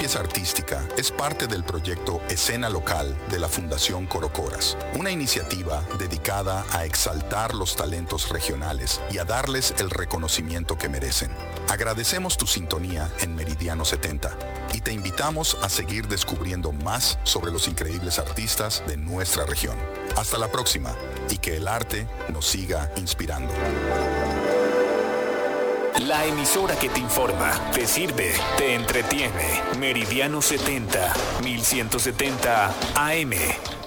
Belleza Artística es parte del proyecto Escena Local de la Fundación Corocoras, una iniciativa dedicada a exaltar los talentos regionales y a darles el reconocimiento que merecen. Agradecemos tu sintonía en Meridiano 70 y te invitamos a seguir descubriendo más sobre los increíbles artistas de nuestra región. Hasta la próxima y que el arte nos siga inspirando. La emisora que te informa, te sirve, te entretiene. Meridiano 70, 1170 AM.